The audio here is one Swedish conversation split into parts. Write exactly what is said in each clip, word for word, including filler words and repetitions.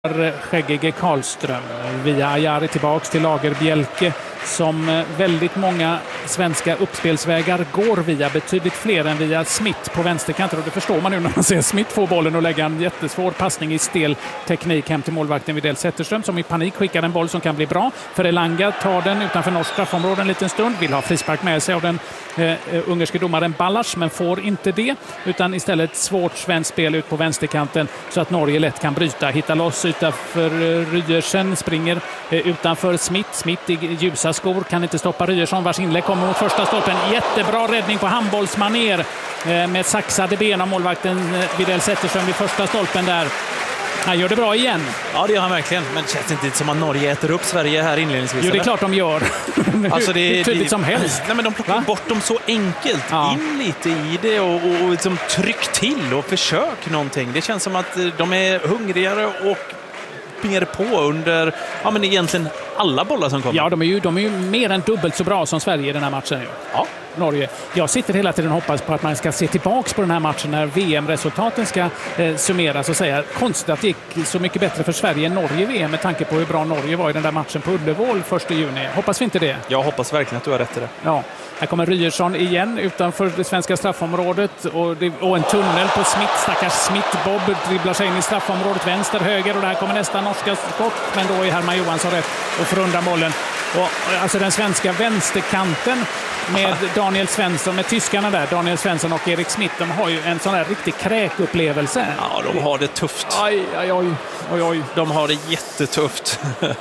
Skäggige Karlström via Ajari tillbaks till Lagerbjälke som väldigt många svenska uppspelsvägar går via, betydligt fler än via Smith på vänsterkanten, och det förstår man nu när man ser Smith få bollen och lägga en jättesvår passning i stel teknik hem till målvakten Widell Zetterström som i panik skickar en boll som kan bli bra. För Elanga tar den utanför norsk straffområde en liten stund, vill ha frispark med sig av den eh, ungerske domaren Ballas, men får inte det, utan istället svårt svenskt spel ut på vänsterkanten så att Norge lätt kan bryta, hitta loss utanför Ryersen, springer eh, utanför Smith, Smith i ljusa skor, kan inte stoppa Ryerson vars inlägg kommer mot första stolpen. Jättebra räddning på handbollsmaner eh, med saxade ben av målvakten eh, Widell Zetterström vid första stolpen där. Han gör det bra igen. Ja, det gör han verkligen. Men det känns inte som att Norge äter upp Sverige här inledningsvis. Jo, det är klart de gör. Alltså det är tydligt som helst. Nej, men de plockar Va? bort dem så enkelt. Ja. In lite i det och, och, och liksom tryck till och försök någonting. Det känns som att de är hungrigare och mer på under ja, men egentligen alla bollar som kommer. Ja, de är ju, de är ju mer än dubbelt så bra som Sverige i den här matchen. Ja. Norge. Jag sitter hela tiden och hoppas på att man ska se tillbaks på den här matchen när V M-resultaten ska eh, summeras och säga konstigt att det gick så mycket bättre för Sverige än Norge i V M med tanke på hur bra Norge var i den där matchen på Ullevål första juni. Hoppas vi inte det? Jag hoppas verkligen att du har rätt i det. Ja. Här kommer Ryerson igen utanför det svenska straffområdet och, det, och en tunnel på Smith. Stackars Smith. Bob dribblar sig in i straffområdet vänster, höger och där kommer nästa norska skott, men då är Herman Johansson rätt och får undan bollen. Och, alltså den svenska vänsterkanten med Daniel Svensson, med tyskarna där, Daniel Svensson och Erik Smith, de har ju en sån här riktig kräkupplevelse. Ja, de har det tufft. Aj, aj, oj, oj, oj. De har det jättetufft.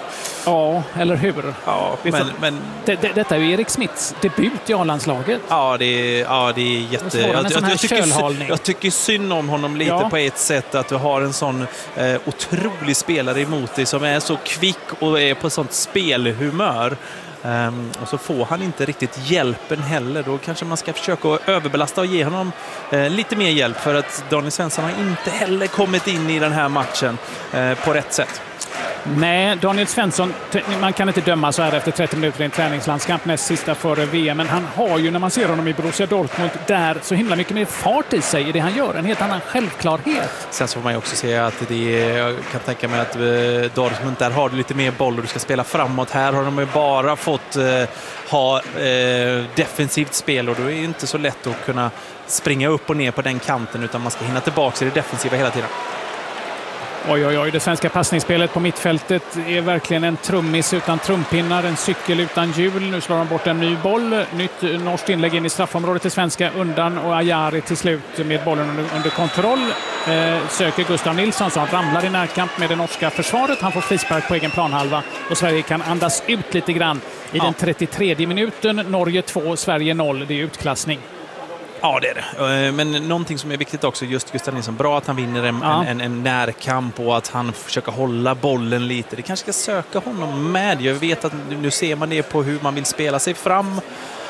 Ja, eller hur? Ja, det men, så, men... Det, det, detta är ju Erik Smiths debut i A-landslaget. Ja, det är, ja, det är jätte... Jag, jag, jag, jag, tycker, jag tycker synd om honom lite ja. på ett sätt, att du har en sån eh, otrolig spelare emot dig som är så kvick och är på sånt spelhumör. Um, och så får han inte riktigt hjälpen heller. Då kanske man ska försöka överbelasta och ge honom uh, lite mer hjälp, för att Daniel Svensson har inte heller kommit in i den här matchen uh, på rätt sätt. Nej, Daniel Svensson, man kan inte döma så här efter trettio minuter i en träningslandskamp näst sista före V M, men han har ju, när man ser honom i Borussia Dortmund, där så himla mycket mer fart i sig i det han gör, en helt annan självklarhet. Sen så får man ju också se att det är, jag kan tänka mig att Dortmund, där har du lite mer boll och du ska spela framåt. Här har de ju bara fått eh, ha eh, defensivt spel, och då är det inte så lätt att kunna springa upp och ner på den kanten, utan man ska hinna tillbaka i det defensiva hela tiden. Oj, oj, oj. Det svenska passningsspelet på mittfältet är verkligen en trummis utan trumpinnar, en cykel utan hjul. Nu slår de bort en ny boll. Nytt norskt inlägg in i straffområdet till svenska undan, och Ajari till slut med bollen under, under kontroll. Eh, söker Gustav Nilsson som ramlar i närkamp med det norska försvaret. Han får frispark på egen planhalva och Sverige kan andas ut lite grann i ja. den trettiotredje minuten. Norge två, Sverige noll. Det är utklassning. Ja, det är det. Men någonting som är viktigt också, just Gustav Nilsson, bra att han vinner en, ja. en, en, en närkamp och att han försöker hålla bollen lite. Det kanske ska söka honom med. Jag vet att nu ser man det på hur man vill spela sig fram.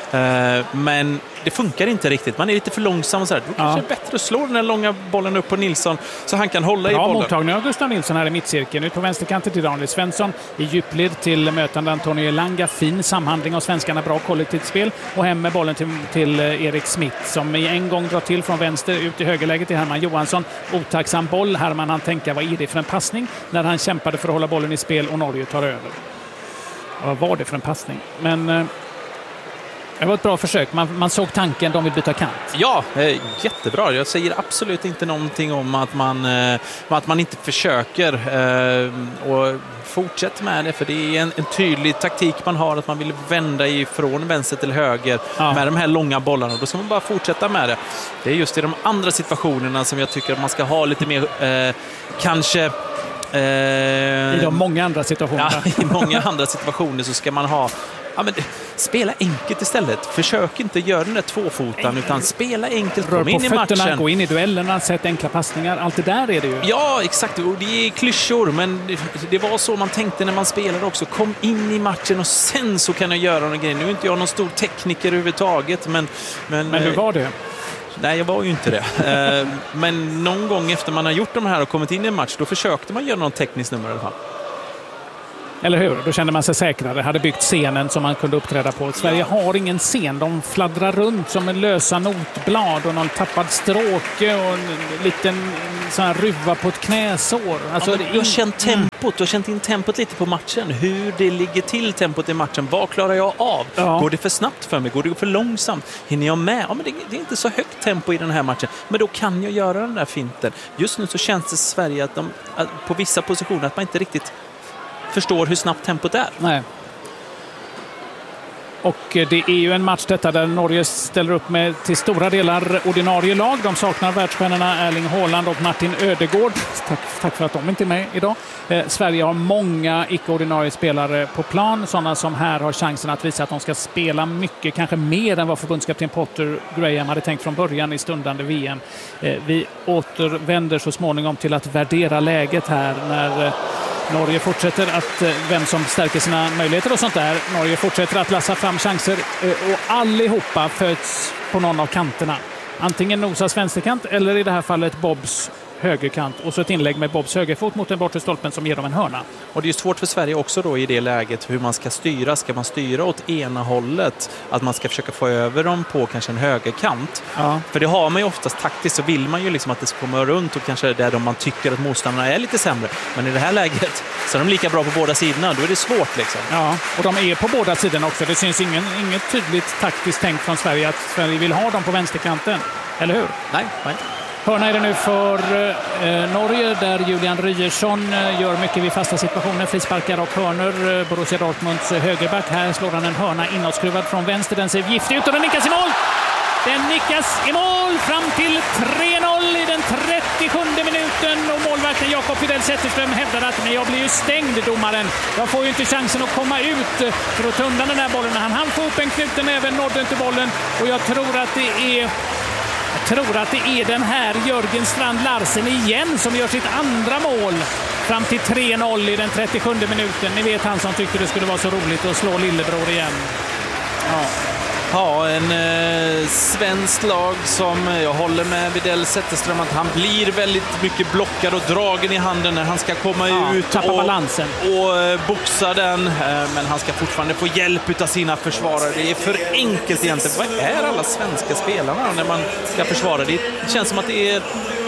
Men det funkar inte riktigt. Man är lite för långsam och så här. Då kanske ja. det är bättre att slå den här långa bollen upp på Nilsson så han kan hålla Bra i bollen. Bra mottagning av Gustav Nilsson här i mittcirkeln. Ut på vänsterkanten till Daniel Svensson. I djupled till mötande Antonio Elanga. Fin samhandling av svenskarna. Bra kollektivt spel. Och hem med bollen till, till Erik Smith som i en gång drar till från vänster ut i högerläget till Herman Johansson. Otacksam boll. Herman han tänker, vad är det för en passning? När han kämpade för att hålla bollen i spel och Norge tar över. Vad var det för en passning? Men... Det var ett bra försök. Man, man såg tanken, de vill byta kant. Ja, eh, jättebra. Jag säger absolut inte någonting om att man, eh, att man inte försöker. Eh, och fortsätt med det, för det är en, en tydlig taktik man har, att man vill vända ifrån vänster till höger ja. med de här långa bollarna. Då ska man bara fortsätta med det. Det är just i de andra situationerna som jag tycker att man ska ha lite mer, eh, kanske... Eh, I de många andra situationer. Ja, i många andra situationer så ska man ha... Ja, men spela enkelt istället. Försök inte göra den där tvåfotan, utan spela enkelt. Rör på in i fötterna, matchen. Gå in i duellerna, sätt enkla passningar. Allt det där är det ju. Ja, exakt. Och det är klyschor, men det, det var så man tänkte när man spelade också. Kom in i matchen och sen så kan jag göra någon grej. Nu är inte jag någon stor tekniker överhuvudtaget, men... Men, men du var det? Nej, jag var ju inte det. Men någon gång efter man har gjort de här och kommit in i en match, då försökte man göra någon teknisk nummer i alla fall. Eller hur? Då kände man sig säkrare. Hade byggt scenen som man kunde uppträda på. Sverige har ingen scen. De fladdrar runt som en lösa notblad och någon tappad stråke och en liten sån här ruva på ett knäsår. Alltså, ja, du har känt tempot. Du har känt in tempot lite på matchen. Hur det ligger till tempot i matchen. Vad klarar jag av? Ja. Går det för snabbt för mig? Går det för långsamt? Hinner jag med? Ja, men det, det är inte så högt tempo i den här matchen. Men då kan jag göra den där finten. Just nu så känns det i Sverige att de att på vissa positioner att man inte riktigt förstår hur snabbt tempot är. Nej. Och det är ju en match detta där Norge ställer upp med till stora delar ordinarie lag. De saknar världsstjärnorna Erling Haaland och Martin Ödegård. Tack, tack för att de inte är med idag. Eh, Sverige har många icke-ordinarie spelare på plan. Sådana som här har chansen att visa att de ska spela mycket, kanske mer än vad förbundskapten Potter Graham hade tänkt från början i stundande V M. Eh, vi återvänder så småningom till att värdera läget här när eh, Norge fortsätter att, vem som stärker sina möjligheter och sånt där. Norge fortsätter att lassa fram chanser och allihopa föds på någon av kanterna. Antingen Nosas vänsterkant eller i det här fallet Bobs högerkant. Och så ett inlägg med Bobs högerfot mot den bortre stolpen som ger dem en hörna. Och det är svårt för Sverige också då i det läget hur man ska styra. Ska man styra åt ena hållet? Att man ska försöka få över dem på kanske en högerkant. Ja. För det har man ju oftast taktiskt, så vill man ju liksom att det ska komma runt och kanske där man tycker att motståndarna är lite sämre. Men i det här läget så är de lika bra på båda sidorna. Då är det svårt liksom. Ja, och de är på båda sidorna också. Det syns ingen, inget tydligt taktiskt tänkt från Sverige att Sverige vill ha dem på vänsterkanten. Eller hur? Nej, nej. Hörna är det nu för eh, Norge där Julian Ryerson eh, gör mycket vid fasta situationer, frisparkar och hörnor. Eh, Borussia Dortmunds eh, högerback. Här slår han en hörna inåtskruvad från vänster. Den ser giftig ut och den nickas i mål! Den nickas i mål fram till tre noll i den trettiosjunde minuten och målvakten Jakob Widell Zetterström hävdar att men jag blir ju stängd, domaren. Jag får ju inte chansen att komma ut för att ta undan den här bollen. Han hann få upp en knuten, även nådde inte bollen och jag tror att det är Jag tror att det är den här Jörgen Strand Larsen igen som gör sitt andra mål fram till tre noll i den trettiosjunde minuten. Ni vet han som tyckte det skulle vara så roligt att slå lillebror igen. Ja. Ja, en eh, svensk lag som jag håller med Widell Zetterström att han blir väldigt mycket blockad och dragen i handen när han ska komma ja, ut och, balansen. och eh, boxa den. Eh, men han ska fortfarande få hjälp av sina försvarare. Det är för enkelt egentligen. Vad är alla svenska spelarna när man ska försvara? Det känns som att det är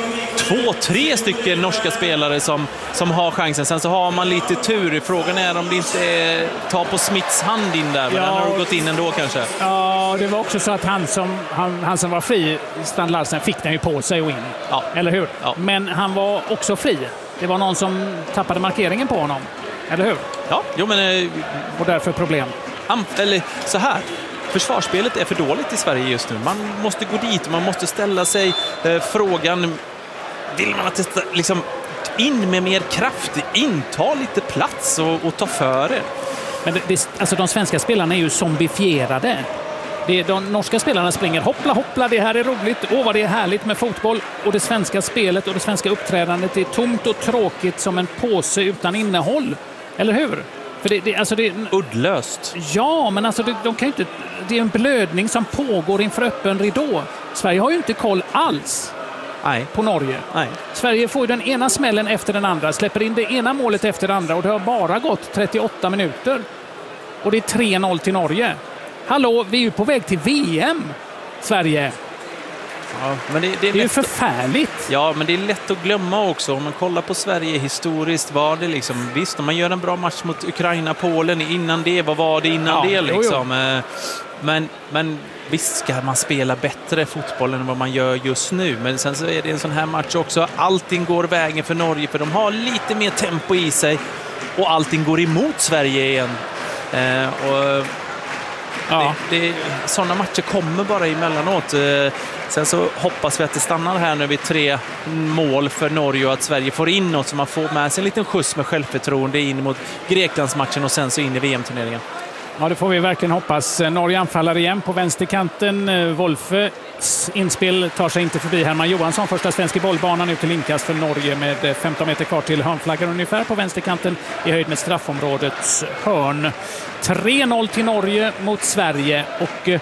två, tre stycken norska spelare som, som har chansen. Sen så har man lite tur. Frågan är om det inte är ta på Smiths hand in där. Men ja, den har gått in ändå kanske. Ja, det var också så att han som, han, han som var fri, Strand Larsen, fick den ju på sig och in. Ja. Eller hur? Ja. Men han var också fri. Det var någon som tappade markeringen på honom. Eller hur? Ja, jo men... Och därför problem. Eller så här. Försvarsspelet är för dåligt i Sverige just nu. Man måste gå dit och man måste ställa sig eh, frågan... Vill man att det liksom in med mer kraft, inta lite plats och, och ta före? Men det, det, alltså de svenska spelarna är ju zombifierade. Det, de norska spelarna springer hoppla hoppla, det här är roligt. Åh vad det är härligt med fotboll. Och det svenska spelet och det svenska uppträdandet är tomt och tråkigt som en påse utan innehåll. Eller hur? För det, det, alltså det, uddlöst. Ja, men alltså det, de kan ju inte, det är en blödning som pågår inför öppen ridå. Sverige har ju inte koll alls. Nej. På Norge. Nej. Sverige får den ena smällen efter den andra, släpper in det ena målet efter det andra och det har bara gått trettioåtta minuter. Och det är tre noll till Norge. Hallå, vi är ju på väg till V M, Sverige. Ja, men det, det är, det är ju lätt förfärligt. Ja, men det är lätt att glömma också. Om man kollar på Sverige historiskt, var det liksom... Visst, om man gör en bra match mot Ukraina, Polen innan det, vad var det innan ja, det liksom? Jo, jo. Men, men visst ska man spela bättre fotboll än vad man gör just nu. Men sen så är det en sån här match också. Allting går vägen för Norge, för de har lite mer tempo i sig. Och allting går emot Sverige igen. Eh, och... Ja. Det, det, sådana matcher kommer bara emellanåt. Sen så hoppas vi att det stannar här nu vid tre mål för Norge och att Sverige får in något så man får med sig en liten skjuts med självförtroende in mot Greklandsmatchen och sen så in i V M-turneringen. Ja, det får vi verkligen hoppas. Norge anfaller igen på vänsterkanten. Wolfes inspel tar sig inte förbi Herman Johansson. Första svensk i bollbanan ut till inkast för Norge med femton meter kvar till hörnflaggan ungefär på vänsterkanten i höjd med straffområdets hörn. tre noll till Norge mot Sverige och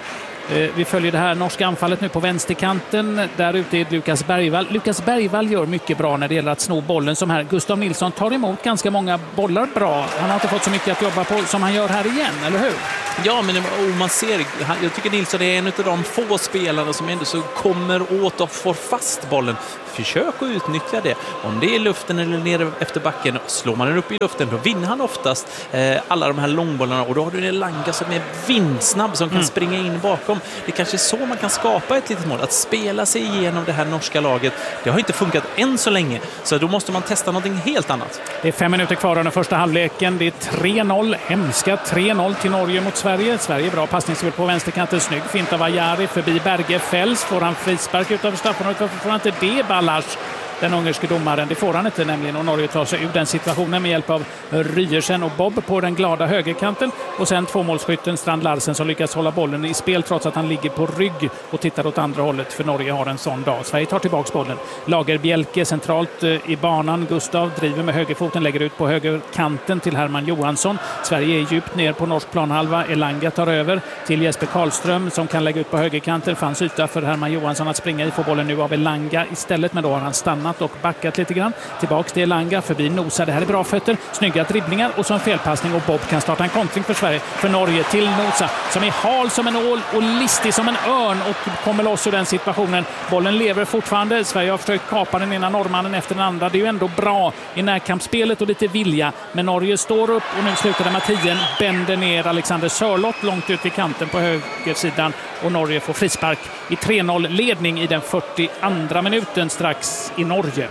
Vi följer det här norska anfallet nu på vänsterkanten. Där ute är Lukas Bergvall. Lukas Bergvall gör mycket bra när det gäller att sno bollen som här. Gustav Nilsson tar emot ganska många bollar bra. Han har inte fått så mycket att jobba på som han gör här igen, eller hur? Ja, men oh, man ser, jag tycker Nilsson är en av de få spelarna som ändå så kommer åt och får fast bollen. Försök att utnyttja det. Om det är i luften eller nere efter backen, slår man den upp i luften, då vinner han oftast eh, alla de här långbollarna. Och då har du en Elanga som är vindsnabb som kan mm. springa in bakom. Det är kanske så man kan skapa ett litet mål. Att spela sig igenom det här norska laget, det har inte funkat än så länge. Så då måste man testa någonting helt annat. Det är fem minuter kvar under första halvleken. Det är tre noll. Hemska tre noll till Norge mot Sverige. Sverige är bra passningsspel på vänsterkanten. Snygg fint av Ajari förbi Berge. Fälls. Får han frispark utanför straffområdet? Varför får han inte det, Ballas? Den ungerske domaren, det får han inte nämligen, och Norge tar sig ur den situationen med hjälp av Ryersen och Bob på den glada högerkanten, och sen tvåmålsskytten Strand Larsen som lyckas hålla bollen i spel trots att han ligger på rygg och tittar åt andra hållet, för Norge har en sån dag. Sverige tar tillbaka bollen. Lagerbjälke centralt i banan. Gustav driver med högerfoten, lägger ut på högerkanten till Herman Johansson. Sverige är djupt ner på norsk planhalva. Elanga tar över till Jesper Karlström som kan lägga ut på högerkanten. Fanns yta för Herman Johansson att springa i. Får bollen nu av Elanga istället, men då har han stannat och backat lite grann. Tillbaks till Elanga, förbi Nosa. Det här är bra fötter, snygga dribblingar och så en felpassning, och Bob kan starta en kontring för Sverige, för Norge till Nosa som är hal som en ål och listig som en örn och kommer loss ur den situationen. Bollen lever fortfarande. Sverige har försökt kapa den ena norrmannen efter den andra. Det är ju ändå bra i närkampsspelet och lite vilja, men Norge står upp och nu slutar det med tiden. Bänder ner Alexander Sörlott långt ut i kanten på högersidan, och Norge får frispark i tre noll ledning i den fyrtioandra minuten strax i Norge.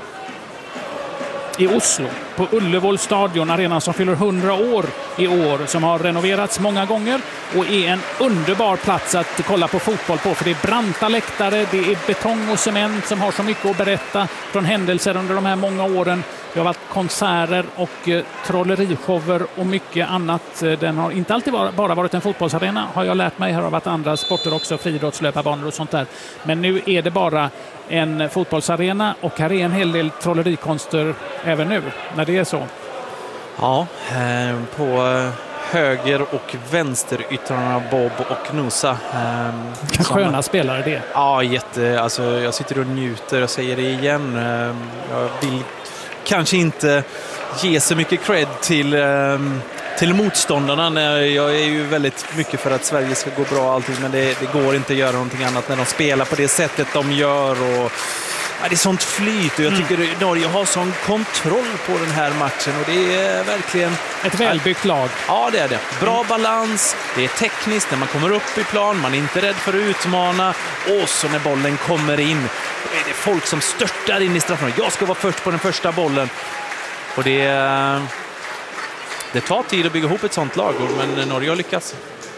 I Oslo, på Ullevål stadion, arenan som fyller hundra år i år, som har renoverats många gånger och är en underbar plats att kolla på fotboll på, för det är branta läktare, det är betong och cement som har så mycket att berätta från händelser under de här många åren. Det har varit konserter och eh, trollerishower och mycket annat. Den har inte alltid var, bara varit en fotbollsarena, har jag lärt mig. Här har varit andra sporter också, friidrottslöparbanor och sånt där. Men nu är det bara en fotbollsarena, och här är en hel del trollerikonster även nu, när det är så. Ja, eh, på höger och vänsteryttrarna Bob och Nosa. Eh, Sköna som, spelare det. Ja, jätte. Alltså, jag sitter och njuter, jag säger det igen. Eh, jag vill kanske inte ge så mycket cred till, um, till motståndarna. Jag är ju väldigt mycket för att Sverige ska gå bra och allting, men det, det går inte att göra någonting annat när de spelar på det sättet de gör. Och, ja, det är sånt flyt, och jag tycker mm. Norge har sån kontroll på den här matchen, och det är verkligen ett välbyggt lag. Ja, det är det. Bra balans, det är tekniskt när man kommer upp i plan, man är inte rädd för att utmana, och så när bollen kommer in, då är det folk som störtar in i straffen. Jag ska vara först på den första bollen, och det, det tar tid att bygga ihop ett sånt lag, men Norge har lyckats.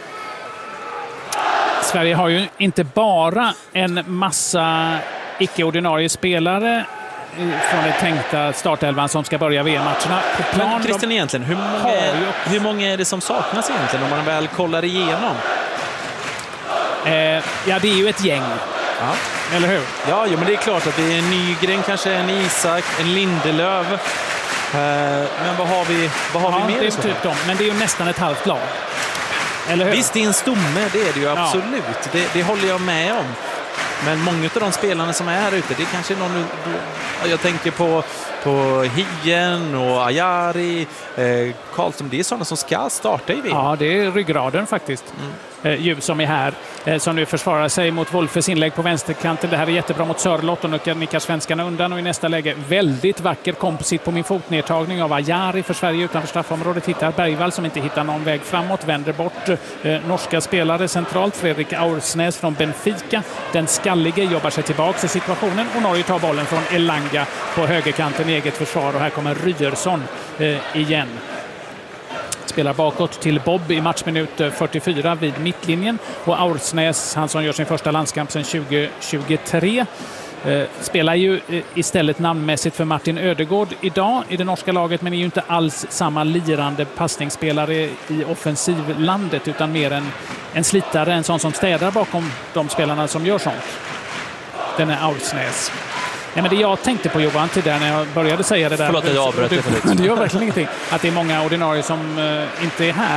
Sverige har ju inte bara en massa icke-ordinarie spelare från det tänkta startelvan som ska börja V M-matcherna på plan. Men Christian, egentligen, hur många, är, hur många är det som saknas egentligen om man väl kollar igenom? Eh, ja, det är ju ett gäng. Ja. Eller hur? Ja, jo, men det är klart att det är en Nygren, kanske en Isak, en Lindelöf. Eh, men vad har vi, vad har ja, vi mer? Det är typ dem, men det är ju nästan ett halvt lag. Eller hur? Visst, det är en stomme, det är det ju absolut. Ja. Det, det håller jag med om. Men många av de spelarna som är här ute, det är kanske någon, jag tänker på, på Hien och Ajari, eh, Karlsson, det är sådana som ska starta i V M. Ja, det är ryggraden faktiskt. Mm. Eh, Djuv som är här, eh, som nu försvarar sig mot Wolfes inlägg på vänsterkanten. Det här är jättebra mot Sörlott, och nu nickar svenskarna undan, och i nästa läge väldigt vacker komposit på min fotnedtagning av Ajari för Sverige utanför straffområdet. Hittar Bergvall som inte hittar någon väg framåt, vänder bort eh, norska spelare centralt. Fredrik Aursnäs från Benfica, den skallige, jobbar sig tillbaka i situationen, och Norge tar bollen från Elanga på högerkanten i eget försvar, och här kommer Ryerson eh, igen. Spelar bakåt till Bob i matchminut fyrtiofyra vid mittlinjen, och Aursnäs, han som gör sin första landskamp sedan tjugo tjugotre, eh, spelar ju eh, istället namnmässigt för Martin Ödegård idag i det norska laget, men är ju inte alls samma lirande passningsspelare i offensivlandet, utan mer en, en slitare, en sån som städar bakom de spelarna som gör sånt. Den är Aursnäs. Nej, men det jag tänkte på, Johan, tidigare när jag började säga det där. Förlåt att jag avbröt det. Det gör verkligen ingenting. Att det är många ordinarie som uh, inte är här.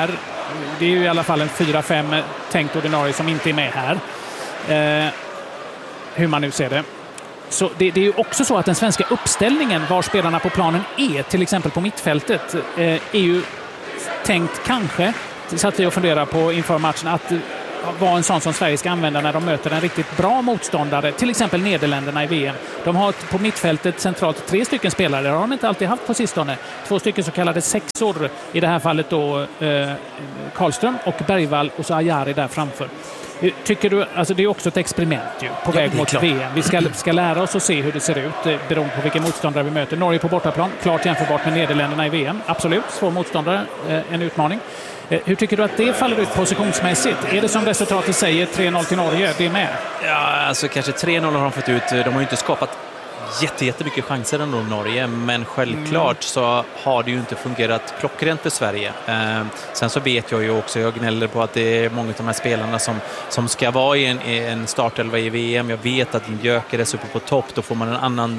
det är ju i alla fall en fyra fem tänkt ordinarie som inte är med här. Eh, hur man nu ser det. Så det, det är ju också så att den svenska uppställningen var spelarna på planen är, till exempel på mittfältet, eh, är ju tänkt kanske, så att vi och funderar på inför matchen, att vara en sån som Sverige ska använda när de möter en riktigt bra motståndare, till exempel Nederländerna i V M. De har på mittfältet centralt tre stycken spelare, det har de inte alltid haft på sistone. Två stycken så kallade sexor, i det här fallet då eh, Karlström och Bergvall och så Ajari där framför. Tycker du, alltså det är också ett experiment ju, på väg ja, mot klart. V M. Vi ska, ska lära oss att se hur det ser ut beroende på vilken motståndare vi möter. Norge på bortaplan, klart jämförbart med Nederländerna i V M. Absolut, svår motståndare, eh, en utmaning. Eh, hur tycker du att det faller ut positionsmässigt? Är det som resultatet säger, tre noll till Norge, det är med? Ja, alltså kanske tre noll har de fått ut. De har ju inte skapat jätte, jättemycket chanser ändå Norge, men självklart mm. så har det ju inte fungerat klockrent för Sverige. Eh, sen så vet jag ju också, jag gnäller på att det är många av de här spelarna som, som ska vara i en, en startelva i V M. Jag vet att Gyökeres uppe på topp, då får man en annan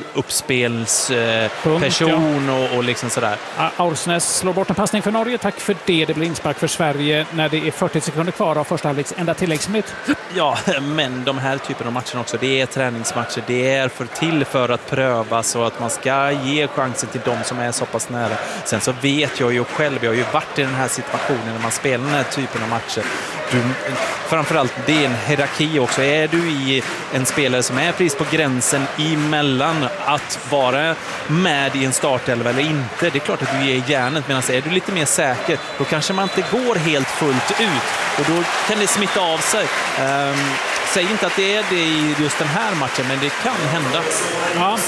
uppspelsperson eh, och, och liksom sådär. Aursnes slår bort en passning för Norge, tack för det. Det blir inspark för Sverige när det är fyrtio sekunder kvar av första halvleks enda tilläggsminut. Ja, men de här typen av matcher också, det är träningsmatcher, det är för till för att pröva så att man ska ge chansen till de som är så pass nära. Sen så vet jag ju själv, jag har ju varit i den här situationen när man spelar den här typen av matcher. Du, framförallt, det är en hierarki också. Är du i en spelare som är precis på gränsen emellan att vara med i en startelva eller inte, det är klart att du ger järnet, medan är du lite mer säker, då kanske man inte går helt fullt ut och då kan det smitta av sig. Um, Säg inte att det är det i just den här matchen, men det kan hända. Ja.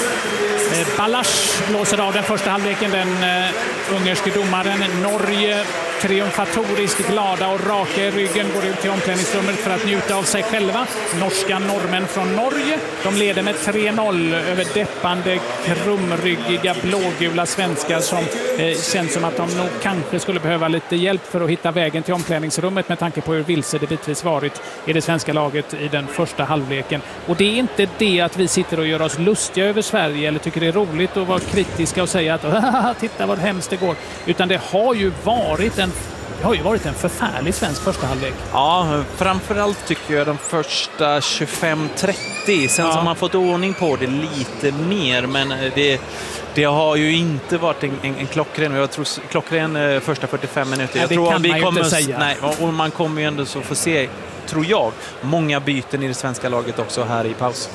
Balázs blåser av den första halvleken, den uh, ungerske domaren. Norge triumfatoriskt glada och raka i ryggen går ut till omklädningsrummet för att njuta av sig själva. Norska norrmän från Norge. De leder med tre noll över deppande, krumryggiga, blågula svenskar som eh, känns som att de nog kanske skulle behöva lite hjälp för att hitta vägen till omklädningsrummet med tanke på hur vilse det bitvis varit i det svenska laget i den första halvleken. Och det är inte det att vi sitter och gör oss lustiga över Sverige eller tycker det är roligt att vara kritiska och säga att titta vad hemskt det går. Utan det har ju varit en Det har ju varit en förfärlig svensk första halvlek. Ja, framförallt tycker jag de första tjugofem trettio. Sen ja. Så har man fått ordning på det lite mer. Men det, det har ju inte varit en, en, en klockren. Jag tror klockren första fyrtiofem minuter. Ja, jag det tror kan vi man ju kommer, inte säga. Nej, och man kommer ju ändå så få se, tror jag, många byten i det svenska laget också här i paus.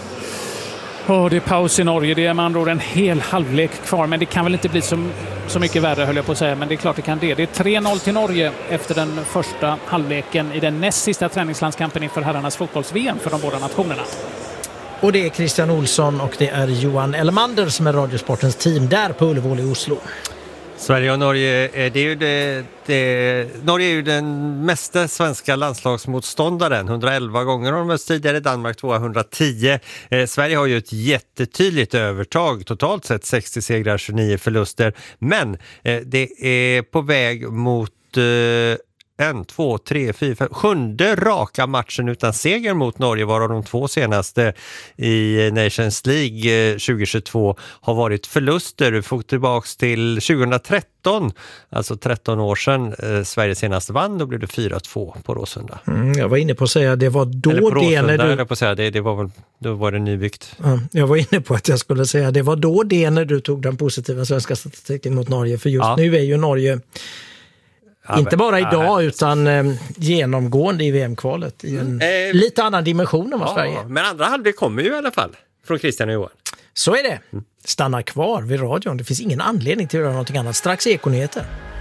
Oh, det är paus i Norge. Det är man då en hel halvlek kvar. Men det kan väl inte bli så, så mycket värre, höll jag på att säga. Men det är klart det kan det. Det är tre noll till Norge efter den första halvleken i den näst sista träningslandskampen inför herrarnas fotbolls-V M för de båda nationerna. Och det är Christian Olsson och det är Johan Elmander som är Radiosportens team där på Ullevål i Oslo. Sverige och Norge, det är ju det, det, Norge är ju den mesta svenska landslagsmotståndaren. hundraelva gånger har de mest tidigare, Danmark tvåhundratio. Eh, Sverige har ju ett jättetydligt övertag, totalt sett sextio segrar, tjugonio förluster. Men eh, det är på väg mot... Eh, En, två, tre, fyra, fem, sjunde raka matchen utan seger mot Norge, varav de två senaste i Nations League tjugohundratjugotvå har varit förluster. Vi får tillbaka till tjugohundratretton, alltså tretton år sedan eh, Sverige senast vann, då blev det fyra två på Råsunda. Mm, jag var inne på att säga, det var då Eller på Råsunda, det när du... jag på att säga, det, det var väl, då var det nybyggt. Ja, jag var inne på att jag skulle säga, det var då det när du tog den positiva svenska statistiken mot Norge, för just ja. nu är ju Norge... Ja, inte bara idag ja, utan eh, genomgående i V M-kvalet i en eh, lite annan dimension än vad ja, Sverige. Men andra halvlek kommer ju i alla fall från Christian och Johan. Så är det. Stanna kvar vid radion. Det finns ingen anledning till att göra någonting annat. Strax Ekonyheter.